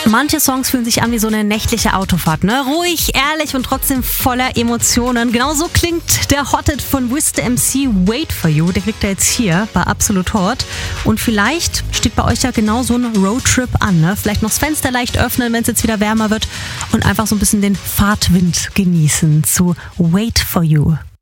Manche Songs fühlen sich an wie so eine nächtliche Autofahrt, ne? Ruhig, ehrlich und trotzdem voller Emotionen. Genau so klingt der Hot-Hit von Wizz MC, Wait For You. Der kriegt er jetzt hier bei Absolut Hot. Und vielleicht steht bei euch ja genau so ein Roadtrip an, ne? Vielleicht noch das Fenster leicht öffnen, wenn es jetzt wieder wärmer wird und einfach so ein bisschen den Fahrtwind genießen zu Wait For You.